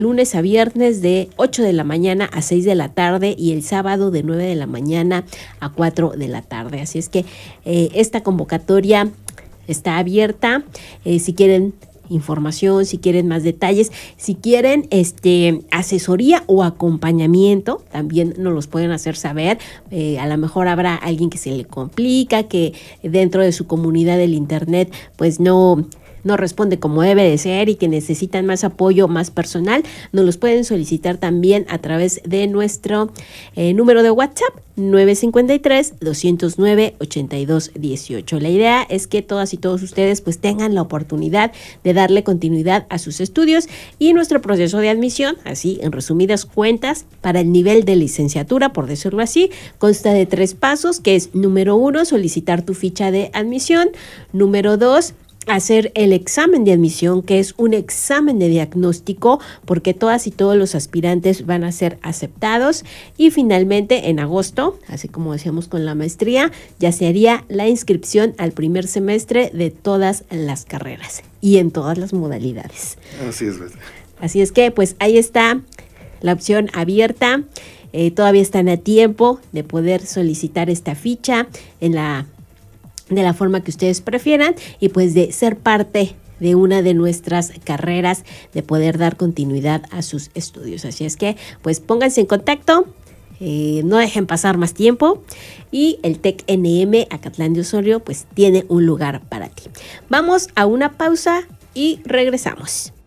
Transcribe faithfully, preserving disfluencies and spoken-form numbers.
lunes a viernes de ocho de la mañana a seis de la tarde y el sábado de nueve de la mañana a cuatro de la tarde. Así es que eh, esta convocatoria está abierta. Eh, si quieren información, si quieren más detalles, si quieren este asesoría o acompañamiento, también nos los pueden hacer saber. Eh, a lo mejor habrá alguien que se le complica, que dentro de su comunidad del internet pues no... no responde como debe de ser y que necesitan más apoyo, más personal, nos los pueden solicitar también a través de nuestro eh, número de WhatsApp nueve cinco tres, dos cero nueve, ocho dos uno ocho. La idea es que todas y todos ustedes pues tengan la oportunidad de darle continuidad a sus estudios y nuestro proceso de admisión, así en resumidas cuentas, para el nivel de licenciatura, por decirlo así, consta de tres pasos, que es número uno, solicitar tu ficha de admisión, número dos, hacer el examen de admisión, que es un examen de diagnóstico, porque todas y todos los aspirantes van a ser aceptados, y finalmente en agosto, así como decíamos con la maestría, ya se haría la inscripción al primer semestre de todas las carreras y en todas las modalidades. Así es, ¿verdad? Así es que pues ahí está la opción abierta. Eh, todavía están a tiempo de poder solicitar esta ficha en la de la forma que ustedes prefieran y pues de ser parte de una de nuestras carreras, de poder dar continuidad a sus estudios. Así es que pues pónganse en contacto, eh, no dejen pasar más tiempo y el TEC N M Acatlán de Osorio pues tiene un lugar para ti. Vamos a una pausa y regresamos.